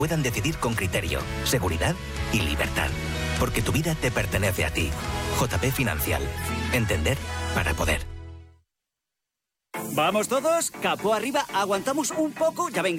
puedan decidir con criterio, seguridad y libertad. Porque tu vida te pertenece a ti. JP Financial. Entender para poder. ¿Vamos todos? Capó arriba, aguantamos un poco, ya venga.